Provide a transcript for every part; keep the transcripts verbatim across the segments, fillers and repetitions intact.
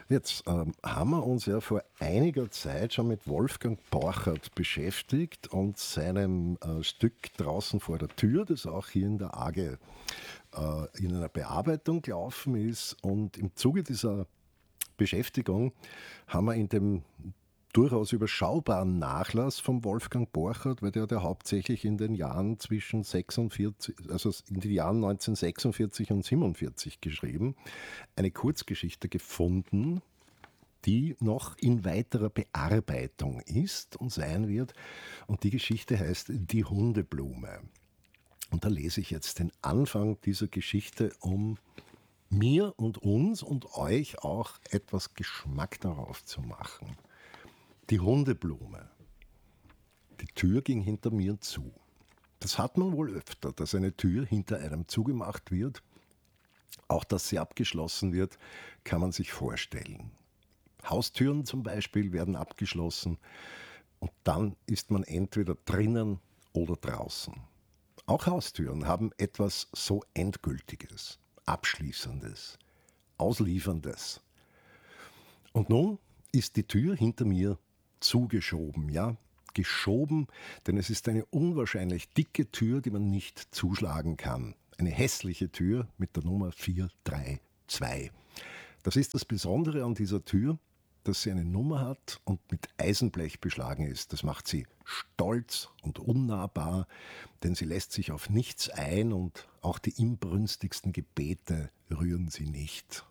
Jetzt ähm, haben wir uns ja vor einiger Zeit schon mit Wolfgang Borchert beschäftigt und seinem äh, Stück Draußen vor der Tür, das auch hier in der A G äh, in einer Bearbeitung gelaufen ist. Und im Zuge dieser Beschäftigung haben wir in dem durchaus überschaubaren Nachlass von Wolfgang Borchert, weil der hat ja hauptsächlich in den Jahren zwischen sechsundvierzig, also in den Jahren neunzehnhundertsechsundvierzig und siebenundvierzig geschrieben, eine Kurzgeschichte gefunden, die noch in weiterer Bearbeitung ist und sein wird. Und die Geschichte heißt Die Hundeblume. Und da lese ich jetzt den Anfang dieser Geschichte, um mir und uns und euch auch etwas Geschmack darauf zu machen. Die Hundeblume. Die Tür ging hinter mir zu. Das hat man wohl öfter, dass eine Tür hinter einem zugemacht wird. Auch dass sie abgeschlossen wird, kann man sich vorstellen. Haustüren zum Beispiel werden abgeschlossen und dann ist man entweder drinnen oder draußen. Auch Haustüren haben etwas so Endgültiges, Abschließendes, Auslieferndes. Und nun ist die Tür hinter mir zugeschoben, ja, geschoben, denn es ist eine unwahrscheinlich dicke Tür, die man nicht zuschlagen kann. Eine hässliche Tür mit der Nummer vier drei zwei. Das ist das Besondere an dieser Tür, dass sie eine Nummer hat und mit Eisenblech beschlagen ist. Das macht sie stolz und unnahbar, denn sie lässt sich auf nichts ein und auch die inbrünstigsten Gebete rühren sie nicht.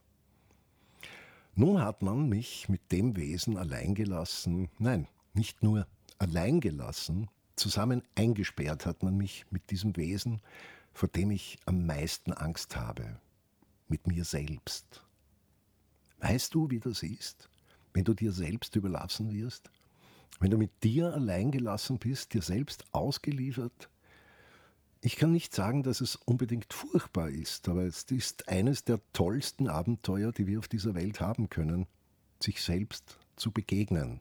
Nun hat man mich mit dem Wesen allein gelassen, nein, nicht nur allein gelassen, zusammen eingesperrt hat man mich mit diesem Wesen, vor dem ich am meisten Angst habe, mit mir selbst. Weißt du, wie das ist, wenn du dir selbst überlassen wirst? Wenn du mit dir allein gelassen bist, dir selbst ausgeliefert? Ich kann nicht sagen, dass es unbedingt furchtbar ist, aber es ist eines der tollsten Abenteuer, die wir auf dieser Welt haben können, sich selbst zu begegnen.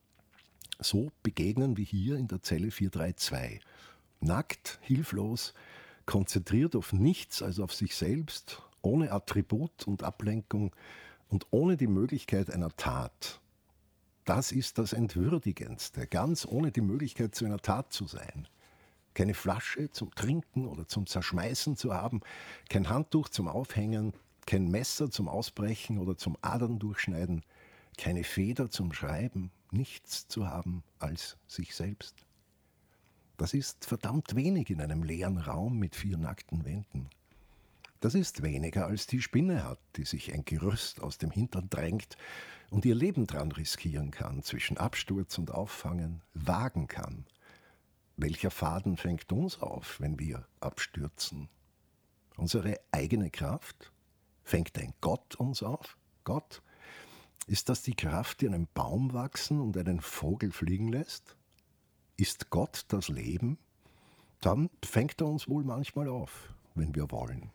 So begegnen wie hier in der Zelle vier drei zwei. Nackt, hilflos, konzentriert auf nichts, also auf sich selbst, ohne Attribut und Ablenkung und ohne die Möglichkeit einer Tat. Das ist das Entwürdigendste, ganz ohne die Möglichkeit zu einer Tat zu sein. Keine Flasche zum Trinken oder zum Zerschmeißen zu haben, kein Handtuch zum Aufhängen, kein Messer zum Ausbrechen oder zum Adern durchschneiden, keine Feder zum Schreiben, nichts zu haben als sich selbst. Das ist verdammt wenig in einem leeren Raum mit vier nackten Wänden. Das ist weniger als die Spinne hat, die sich ein Gerüst aus dem Hintern drängt und ihr Leben dran riskieren kann, zwischen Absturz und Auffangen wagen kann. Welcher Faden fängt uns auf, wenn wir abstürzen? Unsere eigene Kraft? Fängt ein Gott uns auf? Gott? Ist das die Kraft, die einen Baum wachsen und einen Vogel fliegen lässt? Ist Gott das Leben? Dann fängt er uns wohl manchmal auf, wenn wir wollen.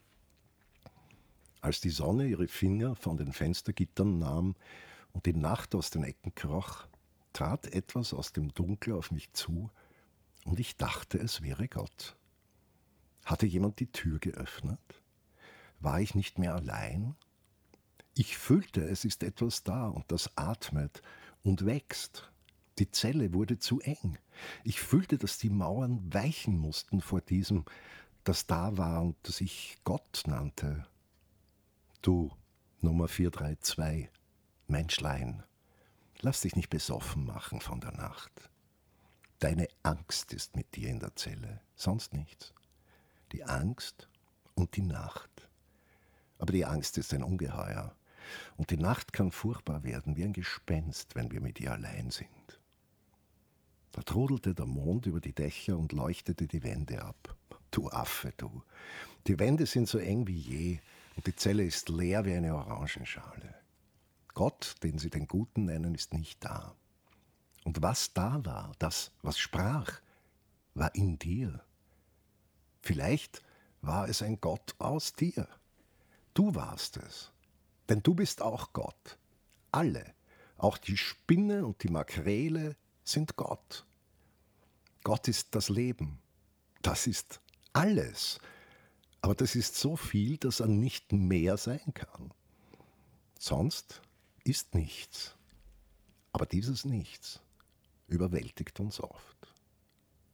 Als die Sonne ihre Finger von den Fenstergittern nahm und die Nacht aus den Ecken kroch, trat etwas aus dem Dunkel auf mich zu, und ich dachte, es wäre Gott. Hatte jemand die Tür geöffnet? War ich nicht mehr allein? Ich fühlte, es ist etwas da und das atmet und wächst. Die Zelle wurde zu eng. Ich fühlte, dass die Mauern weichen mussten vor diesem, das da war und das ich Gott nannte. Du, Nummer vier drei zwei, Menschlein, lass dich nicht besoffen machen von der Nacht. Deine Angst ist mit dir in der Zelle, sonst nichts. Die Angst und die Nacht. Aber die Angst ist ein Ungeheuer. Und die Nacht kann furchtbar werden, wie ein Gespenst, wenn wir mit ihr allein sind. Da trudelte der Mond über die Dächer und leuchtete die Wände ab. Du Affe, du. Die Wände sind so eng wie je und die Zelle ist leer wie eine Orangenschale. Gott, den sie den Guten nennen, ist nicht da. Und was da war, das, was sprach, war in dir. Vielleicht war es ein Gott aus dir. Du warst es. Denn du bist auch Gott. Alle, auch die Spinne und die Makrele, sind Gott. Gott ist das Leben. Das ist alles. Aber das ist so viel, dass er nicht mehr sein kann. Sonst ist nichts. Aber dieses Nichts überwältigt uns oft.